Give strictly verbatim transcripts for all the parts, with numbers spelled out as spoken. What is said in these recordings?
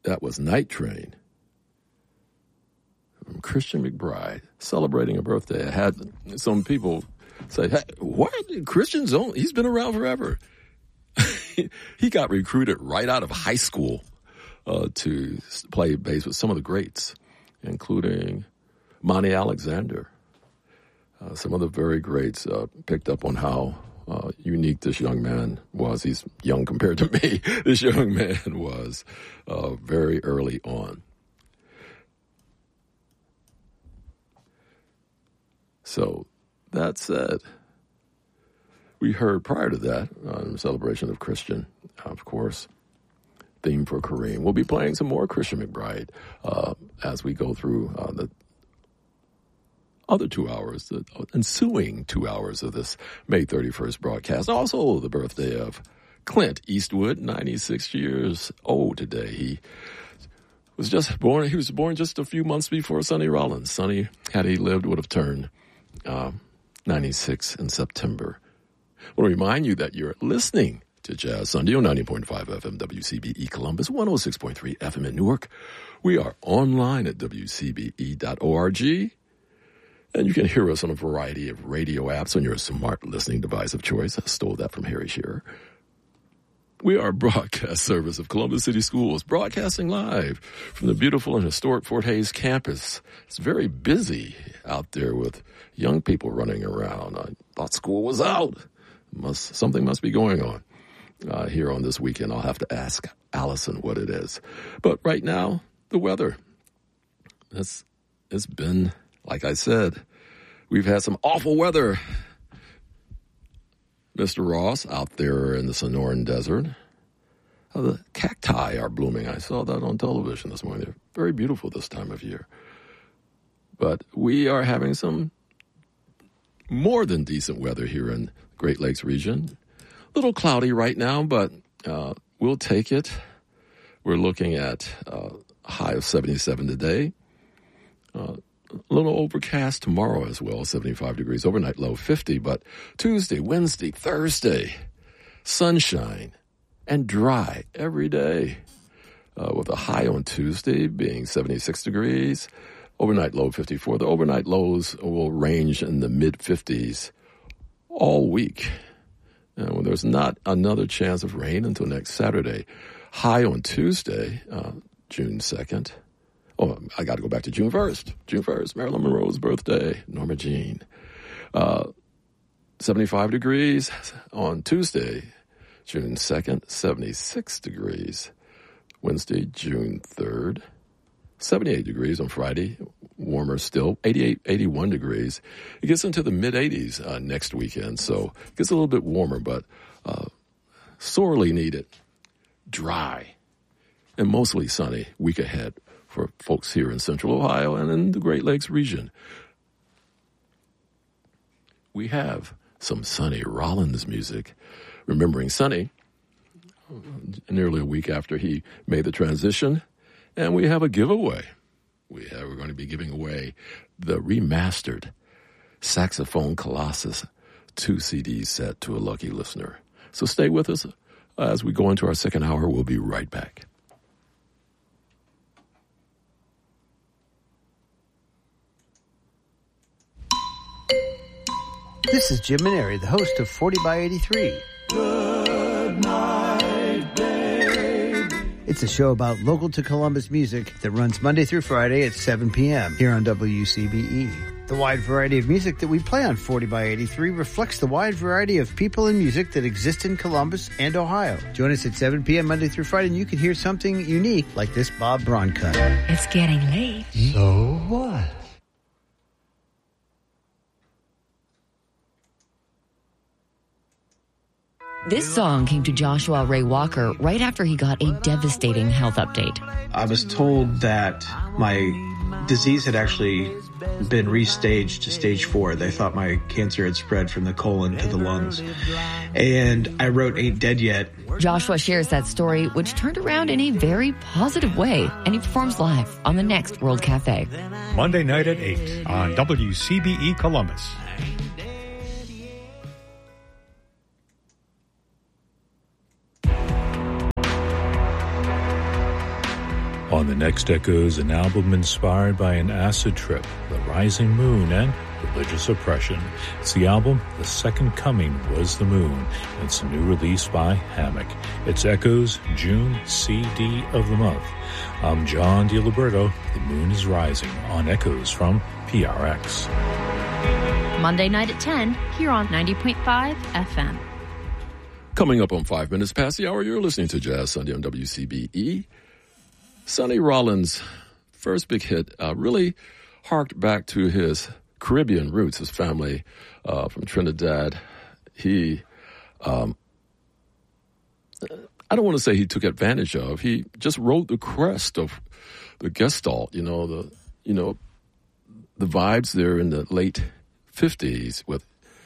That was Night Train from Christian McBride, celebrating a birthday. I had some people say, hey, what? Christian's on, he's been around forever. He got recruited right out of high school uh, to play bass with some of the greats, including Monty Alexander. Uh, some of the very greats uh, picked up on how uh, unique this young man was. He's young compared to me. This young man was uh, very early on. So that said, we heard prior to that, uh, in celebration of Christian, of course, theme for Kareem. We'll be playing some more Christian McBride uh, as we go through uh, the other two hours, the ensuing two hours of this May thirty-first broadcast. Also the birthday of Clint Eastwood, ninety-six years old today. He was just born, he was born just a few months before Sonny Rollins. Sonny, had he lived, would have turned uh, ninety-six in September. I want to remind you that you're listening to Jazz Sunday on ninety point five F M W C B E Columbus, one oh six point three F M in Newark. We are online at W C B E dot org, and you can hear us on a variety of radio apps on your smart listening device of choice. I stole that from Harry Shearer. We are a broadcast service of Columbus City Schools, broadcasting live from the beautiful and historic Fort Hays campus. It's very busy out there with young people running around. I thought school was out. Must something must be going on uh, here on this weekend. I'll have to ask Allison what it is. But right now, the weather. It's, it's been, like I said, we've had some awful weather. Mister Ross out there in the Sonoran Desert. Uh, the cacti are blooming. I saw that on television this morning. They're very beautiful this time of year. But we are having some more than decent weather here in the Great Lakes region. A little cloudy right now, but uh, we'll take it. We're looking at uh, a high of seventy-seven today. Uh, a little overcast tomorrow as well, seventy-five degrees. Overnight low fifty, but Tuesday, Wednesday, Thursday, sunshine and dry every day. Uh, with a high on Tuesday being seventy-six degrees. Overnight low fifty-four. The overnight lows will range in the mid-fifties all week. And when there's not another chance of rain until next Saturday. High on Tuesday, uh, June second. Oh, I got to go back to June first. June first, Marilyn Monroe's birthday, Norma Jean. Uh, seventy-five degrees on Tuesday, June second, seventy-six degrees. Wednesday, June third, seventy-eight degrees on Friday, warmer still, eighty-eight, eighty-one degrees. It gets into the mid-eighties uh, next weekend, so it gets a little bit warmer, but uh, sorely needed. Dry and mostly sunny week ahead for folks here in Central Ohio and in the Great Lakes region. We have some Sonny Rollins music. Remembering Sonny, nearly a week after he made the transition, and we have a giveaway. We have, we're going to be giving away the remastered Saxophone Colossus two C D set to a lucky listener. So stay with us as we go into our second hour. We'll be right back. This is Jim Maneri, the host of forty by eighty-three. Good night, babe. It's a show about local to Columbus music that runs Monday through Friday at seven p.m. here on W C B E. The wide variety of music that we play on forty by eighty-three reflects the wide variety of people and music that exist in Columbus and Ohio. Join us at seven p.m. Monday through Friday and you can hear something unique like this Bob Braun cut. It's getting late. So what? This song came to Joshua Ray Walker right after he got a devastating health update. I was told that my disease had actually been restaged to stage four. They thought my cancer had spread from the colon to the lungs. And I wrote Ain't Dead Yet. Joshua shares that story, which turned around in a very positive way, and he performs live on the next World Cafe. Monday night at eight on W C B E Columbus. On the next Echoes, an album inspired by an acid trip, the rising moon, and religious oppression. It's the album The Second Coming Was the Moon. It's a new release by Hammock. It's Echoes June C D of the month. I'm John DiLiberto. The moon is rising on Echoes from P R X. Monday night at ten, here on ninety point five F M. Coming up on five minutes past the hour, you're listening to Jazz Sunday on W C B E. Sonny Rollins' first big hit uh, really harked back to his Caribbean roots, his family uh, from Trinidad. He, um, I don't want to say he took advantage of. He just rode the crest of the Gestalt, you know, the you know, the vibes there in the late fifties with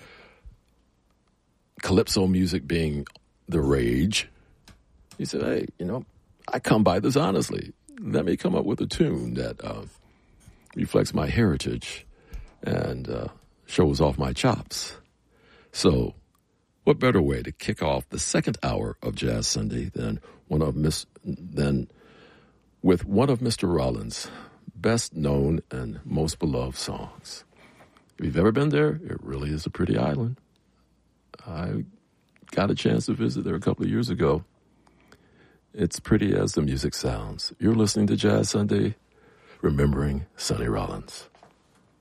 calypso music being the rage. He said, hey, you know, I come by this honestly. Let me come up with a tune that uh, reflects my heritage and uh, shows off my chops. So what better way to kick off the second hour of Jazz Sunday than one of Miss than with one of Mister Rollins' best known and most beloved songs. If you've ever been there, it really is a pretty island. I got a chance to visit there a couple of years ago. It's pretty as the music sounds. You're listening to Jazz Sunday, remembering Sonny Rollins.